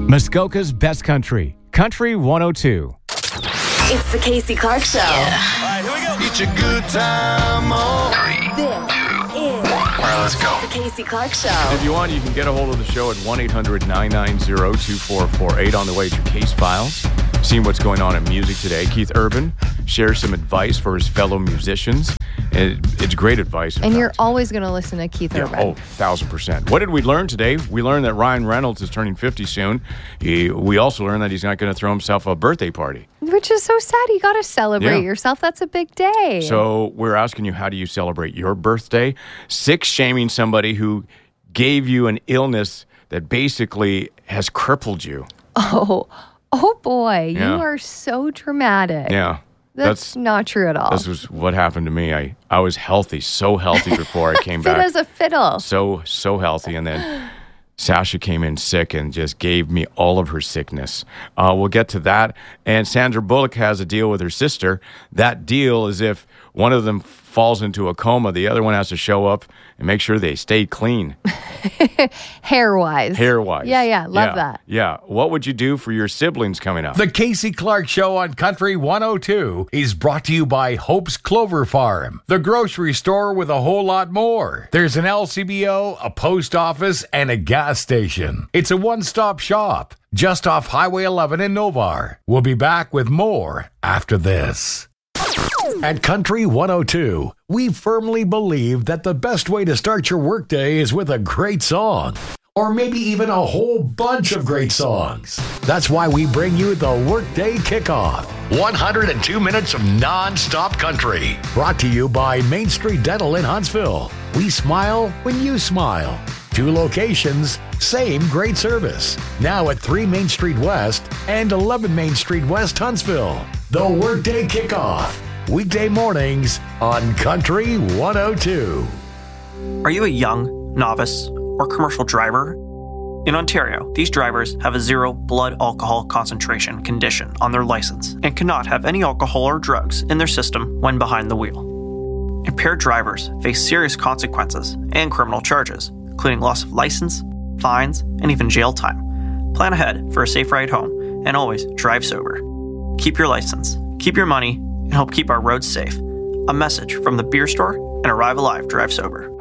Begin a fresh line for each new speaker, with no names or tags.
Muskoka's Best Country, Country 102.
It's the Casey Clark Show.
Yeah. All right, here we go. It's a good time.
This is
All right, let's go.
the Casey Clark Show.
If you want, you can get a hold of the show at 1-800-990-2448 on the way to Case Files. Seeing what's going on in music today. Keith Urban shares some advice for his fellow musicians. It's great advice.
And you're always going to listen to Keith Urban.
Oh, 1,000%. What did we learn today? We learned that Ryan Reynolds is turning 50 soon. We also learned that he's not going to throw himself a birthday party.
Which is so sad. You got to celebrate yourself. That's a big day.
So we're asking you, how do you celebrate your birthday? 6, shaming somebody who gave you an illness that basically has crippled you.
Oh boy.
Yeah.
You are so dramatic.
Yeah.
That's not true at all.
This was what happened to me. I was healthy, so healthy before I came
Fit
back.
as a fiddle.
So healthy. And then Sasha came in sick and just gave me all of her sickness. We'll get to that. And Sandra Bullock has a deal with her sister. That deal is if one of them falls into a coma, the other one has to show up and make sure they stay clean.
Hair-wise. Yeah. Love that.
Yeah. What would you do for your siblings coming up?
The Casey Clark Show on Country 102 is brought to you by Hope's Clover Farm, the grocery store with a whole lot more. There's an LCBO, a post office, and a gas station. It's a one-stop shop just off Highway 11 in Novar. We'll be back with more after this. At Country 102, we firmly believe that the best way to start your workday is with a great song. Or maybe even a whole bunch of great songs. That's why we bring you the Workday Kickoff. 102 minutes of non-stop country. Brought to you by Main Street Dental in Huntsville. We smile when you smile. 2 locations, same great service. Now at 3 Main Street West and 11 Main Street West, Huntsville. The Workday Kickoff. Weekday mornings on Country 102.
Are you a young, novice, or commercial driver? In Ontario, these drivers have a 0 blood alcohol concentration condition on their license and cannot have any alcohol or drugs in their system when behind the wheel. Impaired drivers face serious consequences and criminal charges, including loss of license, fines, and even jail time. Plan ahead for a safe ride home and always drive sober. Keep your license, keep your money, and help keep our roads safe. A message from the Beer Store and Arrive Alive Drive Sober.